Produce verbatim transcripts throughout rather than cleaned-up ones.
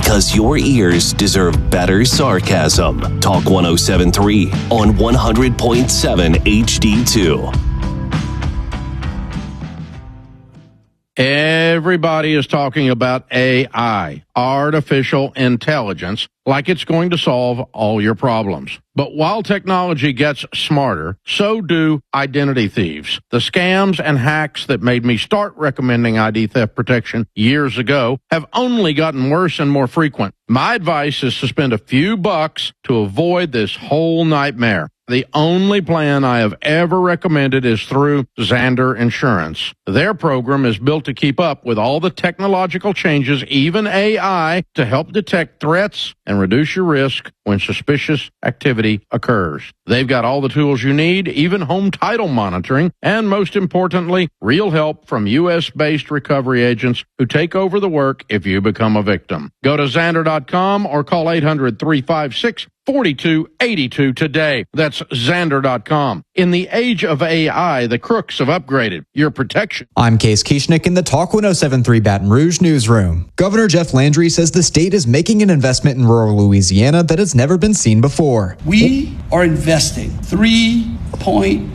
because your ears deserve better sarcasm. Talk one oh seven point three on one hundred point seven H D two. Everybody is talking about A I, artificial intelligence, like it's going to solve all your problems. But while technology gets smarter, so do identity thieves. The scams and hacks that made me start recommending I D theft protection years ago have only gotten worse and more frequent. My advice is to spend a few bucks to avoid this whole nightmare. The only plan I have ever recommended is through Zander Insurance. Their program is built to keep up with all the technological changes, even A I, to help detect threats and reduce your risk when suspicious activity occurs. They've got all the tools you need, even home title monitoring, and most importantly, real help from U S-based recovery agents who take over the work if you become a victim. Go to Zander dot com or call eight hundred, three five six, four two eight two today. That's Zander dot com. In the age of A I, the crooks have upgraded your protection. I'm Case Kieschnick in the Talk one oh seven point three Baton Rouge newsroom. Governor Jeff Landry says the state is making an investment in rural Louisiana that has never been seen before. We are investing three point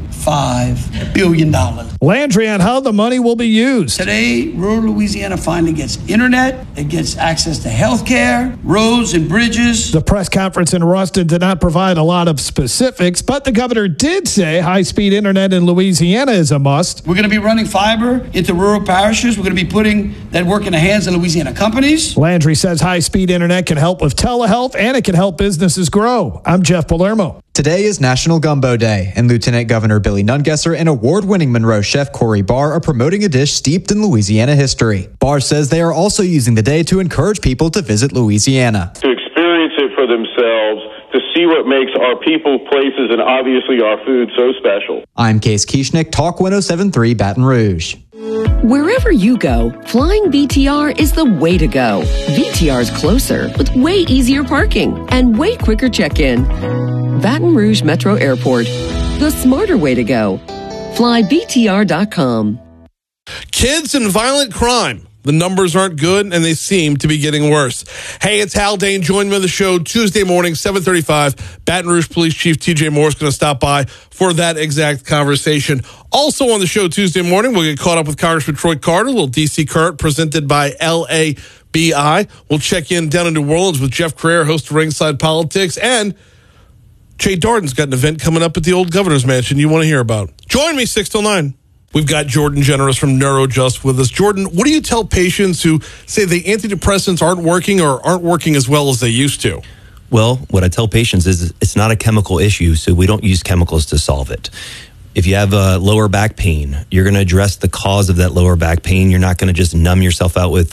five billion dollars. Landry on how the money will be used. Today, rural Louisiana finally gets internet, it gets access to health care, roads and bridges. The press conference in Ruston did not provide a lot of specifics, but the governor did say high-speed internet in Louisiana is a must. We're going to be running fiber into rural parishes. We're going to be putting that work in the hands of Louisiana companies. Landry says high-speed internet can help with telehealth and it can help businesses grow. I'm Jeff Palermo. Today is National Gumbo Day, and Lieutenant Governor Billy Nungesser and award-winning Monroe chef Corey Barr are promoting a dish steeped in Louisiana history. Barr says they are also using the day to encourage people to visit Louisiana. To experience it for themselves, to see what makes our people, places, and obviously our food so special. I'm Case Kieschnick, Talk one oh seven point three Baton Rouge. Wherever you go, flying B T R is the way to go. B T R's closer with way easier parking and way quicker check-in. Baton Rouge Metro Airport, the smarter way to go. Fly B T R dot com. Kids and violent crime. The numbers aren't good, and they seem to be getting worse. Hey, it's Hal Dane. Join me on the show Tuesday morning, seven thirty-five. Baton Rouge Police Chief T J Moore is going to stop by for that exact conversation. Also on the show Tuesday morning, we'll get caught up with Congressman Troy Carter, a little D C Current presented by L A B I. We'll check in down in New Orleans with Jeff Crair, host of Ringside Politics, and Jay Darden's got an event coming up at the old governor's mansion you want to hear about. Join me, six till nine. We've got Jordan Generous from NeuroJust with us. Jordan, what do you tell patients who say the antidepressants aren't working or aren't working as well as they used to? Well, what I tell patients is it's not a chemical issue, so we don't use chemicals to solve it. If you have a lower back pain, you're going to address the cause of that lower back pain. You're not going to just numb yourself out with